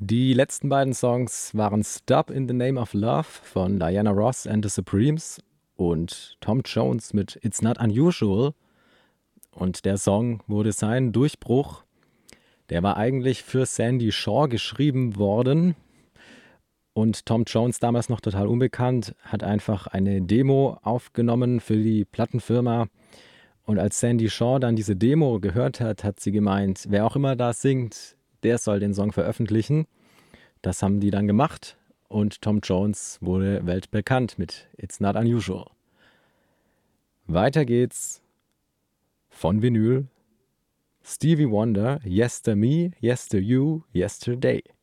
Die letzten beiden Songs waren Stop in the Name of Love von Diana Ross and the Supremes und Tom Jones mit It's Not Unusual. Und der Song wurde sein Durchbruch. Der war eigentlich für Sandy Shaw geschrieben worden. Und Tom Jones, damals noch total unbekannt, hat einfach eine Demo aufgenommen für die Plattenfirma. Und als Sandy Shaw dann diese Demo gehört hat, hat sie gemeint, wer auch immer da singt, der soll den Song veröffentlichen. Das haben die dann gemacht und Tom Jones wurde weltbekannt mit It's Not Unusual. Weiter geht's von Vinyl. Stevie Wonder, Yester Me, Yester You, Yesterday.